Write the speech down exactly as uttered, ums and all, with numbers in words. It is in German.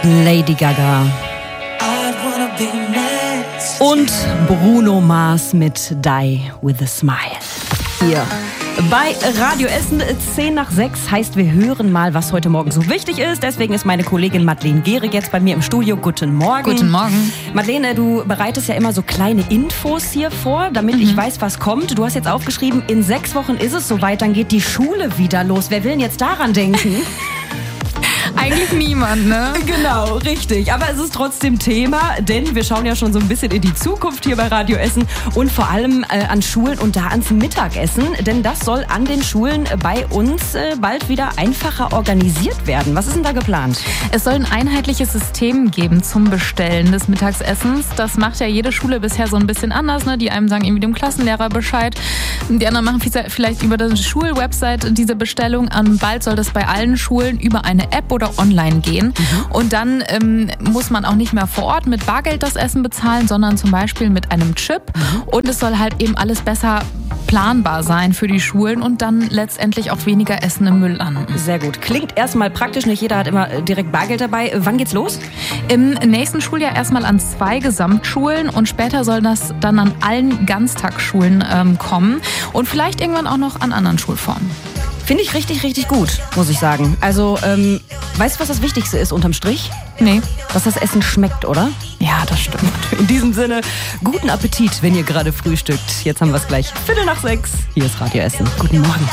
Lady Gaga und Bruno Mars mit Die With A Smile. Hier bei Radio Essen, zehn nach sechs, heißt, wir hören mal, was heute Morgen so wichtig ist. Deswegen ist meine Kollegin Madeleine Gehrig jetzt bei mir im Studio. Guten Morgen. Guten Morgen. Madeleine, du bereitest ja immer so kleine Infos hier vor, damit mhm. ich weiß, was kommt. Du hast jetzt aufgeschrieben, in sechs Wochen ist es soweit, dann geht die Schule wieder los. Wer will denn jetzt daran denken? Eigentlich niemand, ne? Genau, richtig. Aber es ist trotzdem Thema, denn wir schauen ja schon so ein bisschen in die Zukunft hier bei Radio Essen und vor allem äh, an Schulen und da ans Mittagessen, denn das soll an den Schulen bei uns äh, bald wieder einfacher organisiert werden. Was ist denn da geplant? Es soll ein einheitliches System geben zum Bestellen des Mittagsessens. Das macht ja jede Schule bisher so ein bisschen anders, ne? Die einen sagen irgendwie dem Klassenlehrer Bescheid, die anderen machen vielleicht über die Schulwebsite diese Bestellung. An bald soll das bei allen Schulen über eine App oder online gehen. Mhm. Und dann ähm, muss man auch nicht mehr vor Ort mit Bargeld das Essen bezahlen, sondern zum Beispiel mit einem Chip. Mhm. Und es soll halt eben alles besser planbar sein für die Schulen und dann letztendlich auch weniger Essen im Müll landen. Sehr gut. Klingt erstmal praktisch, nicht jeder hat immer direkt Bargeld dabei. Wann geht's los? Im nächsten Schuljahr erstmal an zwei Gesamtschulen und später soll das dann an allen Ganztagsschulen ähm, kommen und vielleicht irgendwann auch noch an anderen Schulformen. Finde ich richtig, richtig gut, muss ich sagen. Also, ähm, weißt du, was das Wichtigste ist unterm Strich? Nee. Dass das Essen schmeckt, oder? Ja, das stimmt. In diesem Sinne, guten Appetit, wenn ihr gerade frühstückt. Jetzt haben wir es gleich. Viertel nach sechs. Hier ist Radio Essen. Guten Morgen.